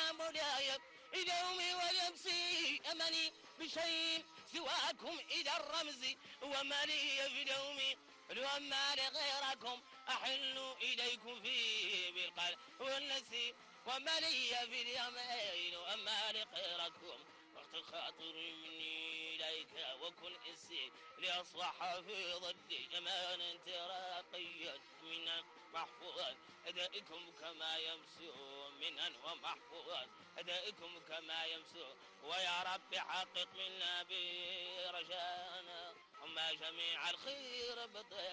يا مولاي يومي ويمسي أمني بشيء سواكم إلى الرمز وما لي في اليوم وما لغيركم أحل إليكم فيه بالقلب والنسي وما لي في اليمين وما لغيركم وقت خاطر مني إليك وكن إنسي لأصبح في ضدي أمانا تراقيا من محفوظ أدائكم كما يمسو منا ومحفوظ أدائكم كما يمسو ويا رب حقق منا برجانا وما جميع الخير بطيء